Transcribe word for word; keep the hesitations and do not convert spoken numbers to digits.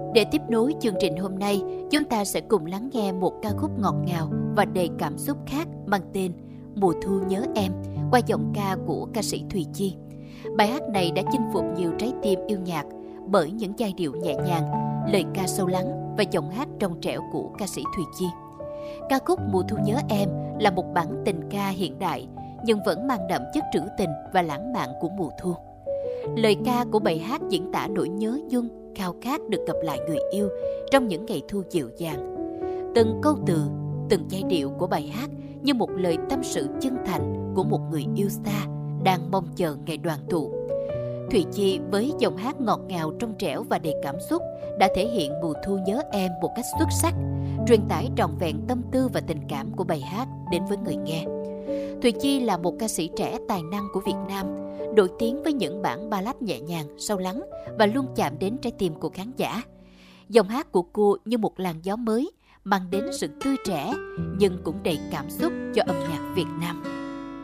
Để tiếp nối chương trình hôm nay, chúng ta sẽ cùng lắng nghe một ca khúc ngọt ngào và đầy cảm xúc khác mang tên Mùa Thu Nhớ Em qua giọng ca của ca sĩ Thùy Chi. Bài hát này đã chinh phục nhiều trái tim yêu nhạc bởi những giai điệu nhẹ nhàng, lời ca sâu lắng và giọng hát trong trẻo của ca sĩ Thùy Chi. Ca khúc Mùa Thu Nhớ Em là một bản tình ca hiện đại nhưng vẫn mang đậm chất trữ tình và lãng mạn của mùa thu. Lời ca của bài hát diễn tả nỗi nhớ nhung, khao khát được gặp lại người yêu trong những ngày thu dịu dàng. Từng câu từ, từng giai điệu của bài hát như một lời tâm sự chân thành của một người yêu xa đang mong chờ ngày đoàn tụ. Thùy Chi với giọng hát ngọt ngào trong trẻo và đầy cảm xúc đã thể hiện Mùa Thu Nhớ Em một cách xuất sắc, truyền tải trọn vẹn tâm tư và tình cảm của bài hát đến với người nghe. Thùy Chi là một ca sĩ trẻ tài năng của Việt Nam, nổi tiếng với những bản ballad nhẹ nhàng, sâu lắng và luôn chạm đến trái tim của khán giả. Giọng hát của cô như một làn gió mới, mang đến sự tươi trẻ nhưng cũng đầy cảm xúc cho âm nhạc Việt Nam.